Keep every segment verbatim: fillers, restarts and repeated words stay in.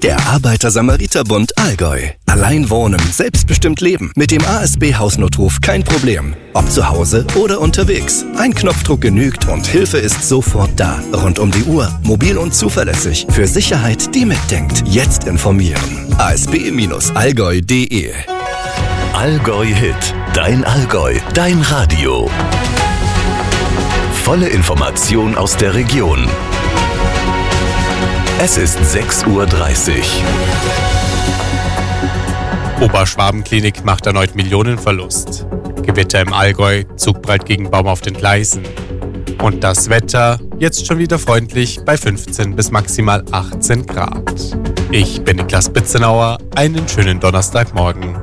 Der Arbeiter-Samariter-Bund Allgäu. Allein wohnen, selbstbestimmt leben. Mit dem A S B-Hausnotruf kein Problem. Ob zu Hause oder unterwegs. Ein Knopfdruck genügt und Hilfe ist sofort da. Rund um die Uhr, mobil und zuverlässig. Für Sicherheit, die mitdenkt. Jetzt informieren. a s b Bindestrich allgäu punkt d e Allgäu Hit. Dein Allgäu. Dein Radio. Volle Information aus der Region. Es ist sechs Uhr dreißig. Oberschwaben-Klinik macht erneut Millionenverlust. Gewitter im Allgäu, Zug prallt gegen Baum auf den Gleisen. Und das Wetter jetzt schon wieder freundlich bei fünfzehn bis maximal achtzehn Grad. Ich bin Niklas Bitzenauer, einen schönen Donnerstagmorgen.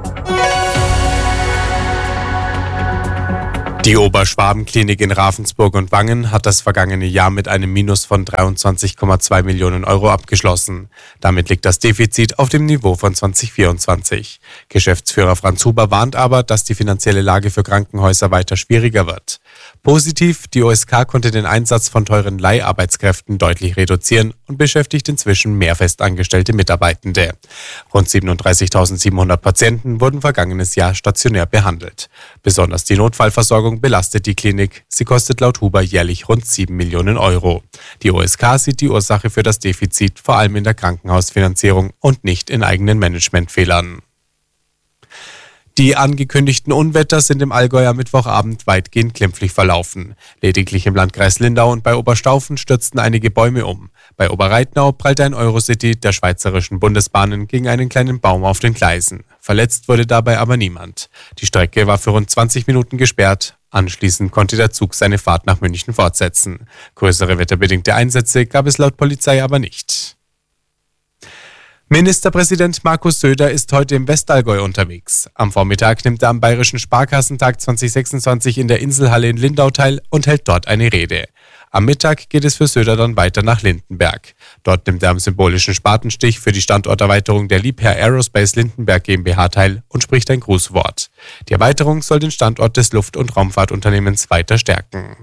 Die Oberschwaben-Klinik in Ravensburg und Wangen hat das vergangene Jahr mit einem Minus von dreiundzwanzig Komma zwei Millionen Euro abgeschlossen. Damit liegt das Defizit auf dem Niveau von zwanzig vierundzwanzig. Geschäftsführer Franz Huber warnt aber, dass die finanzielle Lage für Krankenhäuser weiter schwieriger wird. Positiv, die O S K konnte den Einsatz von teuren Leiharbeitskräften deutlich reduzieren und beschäftigt inzwischen mehr festangestellte Mitarbeitende. Rund siebenunddreißigtausendsiebenhundert Patienten wurden vergangenes Jahr stationär behandelt. Besonders die Notfallversorgung belastet die Klinik. Sie kostet laut Huber jährlich rund sieben Millionen Euro. Die O S K sieht die Ursache für das Defizit vor allem in der Krankenhausfinanzierung und nicht in eigenen Managementfehlern. Die angekündigten Unwetter sind im Allgäu am Mittwochabend weitgehend glimpflich verlaufen. Lediglich im Landkreis Lindau und bei Oberstaufen stürzten einige Bäume um. Bei Oberreitnau prallte ein Eurocity der Schweizerischen Bundesbahnen gegen einen kleinen Baum auf den Gleisen. Verletzt wurde dabei aber niemand. Die Strecke war für rund zwanzig Minuten gesperrt. Anschließend konnte der Zug seine Fahrt nach München fortsetzen. Größere wetterbedingte Einsätze gab es laut Polizei aber nicht. Ministerpräsident Markus Söder ist heute im Westallgäu unterwegs. Am Vormittag nimmt er am Bayerischen Sparkassentag zwanzig sechsundzwanzig in der Inselhalle in Lindau teil und hält dort eine Rede. Am Mittag geht es für Söder dann weiter nach Lindenberg. Dort nimmt er am symbolischen Spatenstich für die Standorterweiterung der Liebherr Aerospace Lindenberg GmbH teil und spricht ein Grußwort. Die Erweiterung soll den Standort des Luft- und Raumfahrtunternehmens weiter stärken.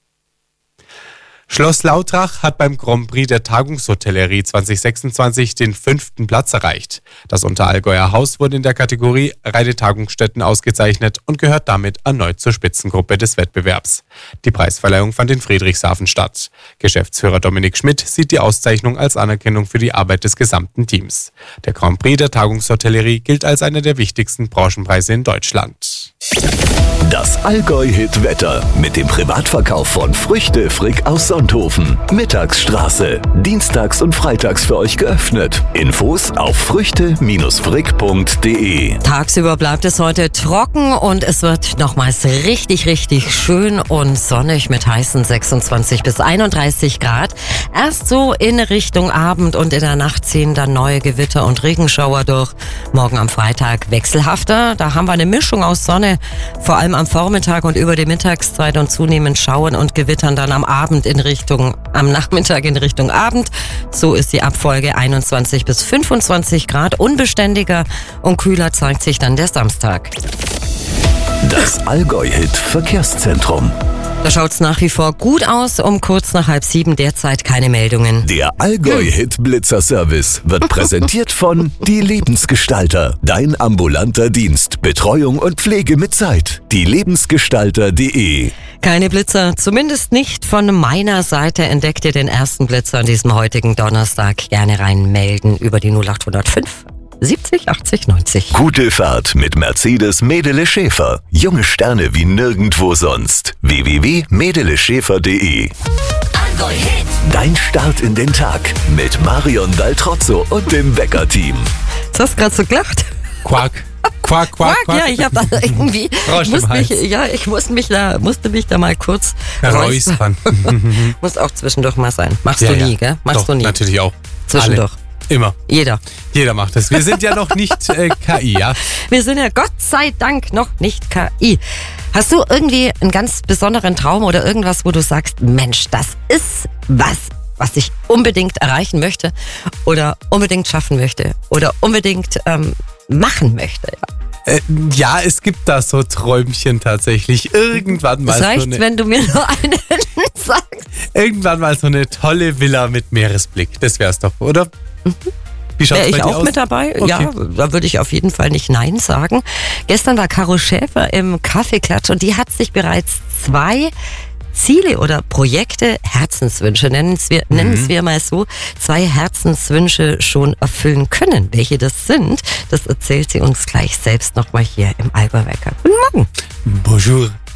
Schloss Lautrach hat beim Grand Prix der Tagungshotellerie zwanzig sechsundzwanzig den fünften Platz erreicht. Das Unterallgäuer Haus wurde in der Kategorie Reine Tagungsstätten ausgezeichnet und gehört damit erneut zur Spitzengruppe des Wettbewerbs. Die Preisverleihung fand in Friedrichshafen statt. Geschäftsführer Dominik Schmidt sieht die Auszeichnung als Anerkennung für die Arbeit des gesamten Teams. Der Grand Prix der Tagungshotellerie gilt als einer der wichtigsten Branchenpreise in Deutschland. Das Allgäu-Hit-Wetter mit dem Privatverkauf von Früchte Frick aus Sonthofen. Mittagsstraße. Dienstags und freitags für euch geöffnet. Infos auf früchte frick punkt d e. Tagsüber bleibt es heute trocken und es wird nochmals richtig, richtig schön und sonnig mit heißen sechsundzwanzig bis einunddreißig Grad. Erst so in Richtung Abend und in der Nacht ziehen dann neue Gewitter und Regenschauer durch. Morgen am Freitag wechselhafter. Da haben wir eine Mischung aus Sonne, vor allem am Vormittag und über die Mittagszeit und zunehmend Schauern und Gewittern dann am Abend in Richtung, am Nachmittag in Richtung Abend. So ist die Abfolge einundzwanzig bis fünfundzwanzig Grad. Unbeständiger und kühler zeigt sich dann der Samstag. Das Allgäu-Hit Verkehrszentrum. Da schaut's nach wie vor gut aus. Um kurz nach halb sieben derzeit keine Meldungen. Der Allgäu-Hit Blitzer-Service wird präsentiert von Die Lebensgestalter. Dein ambulanter Dienst. Betreuung und Pflege mit Zeit. die lebensgestalter punkt d e. Keine Blitzer, zumindest nicht von meiner Seite. Entdeckt ihr den ersten Blitzer an diesem heutigen Donnerstag? Gerne rein melden über die null acht null fünf siebzig achtzig neunzig. Gute Fahrt mit Mercedes Medele Schäfer. Junge Sterne wie nirgendwo sonst. w w w punkt medele schäfer punkt d e. Dein Start in den Tag mit Marion Daltrozzo und dem Wecker-Team. Du hast gerade so gelacht. Quack. Quack, quack, quack. Ja, ich habe da irgendwie, ich musste mich, ja, ich musste mich da, musste mich da mal kurz räuspern. Muss auch zwischendurch mal sein. Machst ja, du nie, ja. gell? Machst Doch, du nie. Natürlich auch. Zwischendurch. Alle. Immer. Jeder. Jeder macht das. Wir sind ja noch nicht äh, K I, ja? Wir sind ja Gott sei Dank noch nicht K I. Hast du irgendwie einen ganz besonderen Traum oder irgendwas, wo du sagst, Mensch, das ist was, was ich unbedingt erreichen möchte oder unbedingt schaffen möchte oder unbedingt ähm, machen möchte? Ja. Äh, ja, es gibt da so Träumchen tatsächlich. Irgendwann mal. Es reicht, so eine, wenn du mir nur einen sagst. Irgendwann mal so eine tolle Villa mit Meeresblick. Das wär's doch, oder? Mhm. Wäre ich auch aus? mit dabei? Okay. Ja, da würde ich auf jeden Fall nicht Nein sagen. Gestern war Caro Schäfer im Kaffeeklatsch und die hat sich bereits zwei Ziele oder Projekte, Herzenswünsche, nennen wir, mhm. nennen es wir mal so, zwei Herzenswünsche schon erfüllen können. Welche das sind, das erzählt sie uns gleich selbst nochmal hier im Allgäu Wecker. Guten Morgen. Bonjour.